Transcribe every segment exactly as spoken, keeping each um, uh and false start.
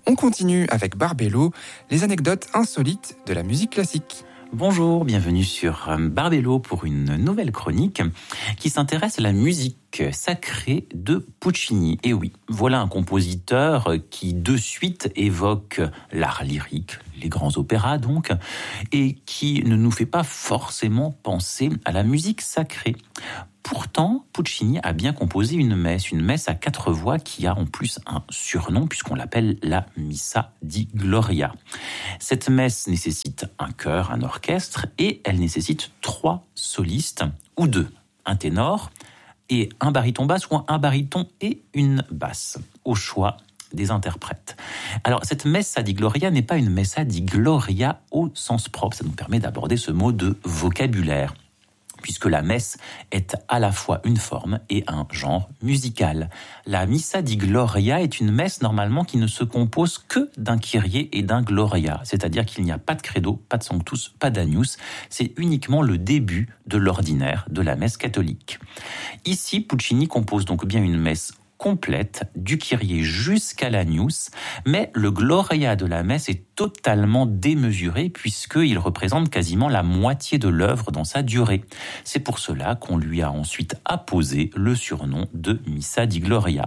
On continue avec Barbello, les anecdotes insolites de la musique classique. Bonjour, bienvenue sur Barbello pour une nouvelle chronique qui s'intéresse à la musique sacrée de Puccini. Et oui, voilà un compositeur qui de suite évoque l'art lyrique, les grands opéras donc, et qui ne nous fait pas forcément penser à la musique sacrée. Pourtant, Puccini a bien composé une messe, une messe à quatre voix qui a en plus un surnom puisqu'on l'appelle la Missa di Gloria. Cette messe nécessite un chœur, un orchestre et elle nécessite trois solistes ou deux, un ténor et un baryton basse ou un baryton et une basse, au choix des interprètes. Alors, cette Messa di Gloria n'est pas une Messa di Gloria au sens propre, ça nous permet d'aborder ce mot de vocabulaire, puisque la messe est à la fois une forme et un genre musical. La Missa di Gloria est une messe normalement qui ne se compose que d'un Kyrie et d'un Gloria, c'est-à-dire qu'il n'y a pas de credo, pas de sanctus, pas d'agnus, c'est uniquement le début de l'ordinaire de la messe catholique. Ici, Puccini compose donc bien une messe complète, du Kyrie jusqu'à l'Agnus, mais le Gloria de la messe est totalement démesuré puisqu'il représente quasiment la moitié de l'œuvre dans sa durée. C'est pour cela qu'on lui a ensuite apposé le surnom de Missa di Gloria.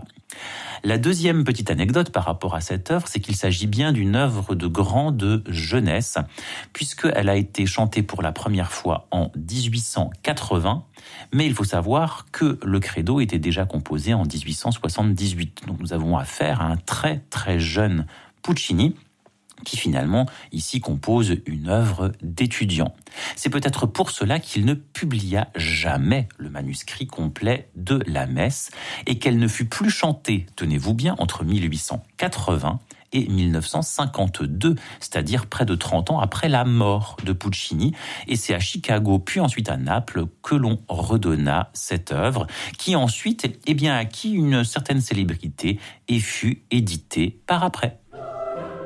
La deuxième petite anecdote par rapport à cette œuvre, c'est qu'il s'agit bien d'une œuvre de grande jeunesse, puisqu'elle a été chantée pour la première fois en dix-huit cent quatre-vingts, mais il faut savoir que le credo était déjà composé en dix-huit cent soixante-dix-huit. Donc nous avons affaire à un très très jeune Puccini, qui finalement, ici, compose une œuvre d'étudiant. C'est peut-être pour cela qu'il ne publia jamais le manuscrit complet de la messe et qu'elle ne fut plus chantée, tenez-vous bien, entre mille huit cent quatre-vingts et mille neuf cent cinquante-deux, c'est-à-dire près de trente ans après la mort de Puccini. Et c'est à Chicago, puis ensuite à Naples, que l'on redonna cette œuvre, qui ensuite eh bien, acquit une certaine célébrité et fut éditée par après.